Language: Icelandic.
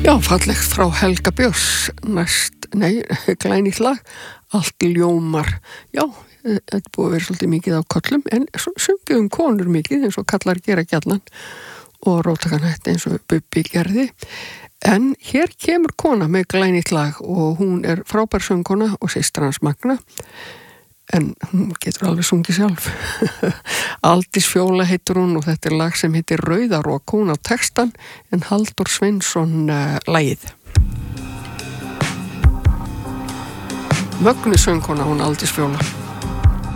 Já, fallegt frá Helga Björns, glænýtt lag, allt ljómar. Já, þetta búið að vera svolítið mikið á köllum, en sungið konur mikið eins og kallar gera gjallan og róttakanhætt eins og Bubbi gerði. En hér kemur kona með glænýtt lag og hún er frábær söngkona og systir hans Magna. En hún getur alveg sungið sjálf. Aldís Fjóla heitir hún og þetta er lag sem heitir Rauðarok, hún á textan en Halldór Sveinsson lagið. Mögnu söngkona hún Aldís Fjóla.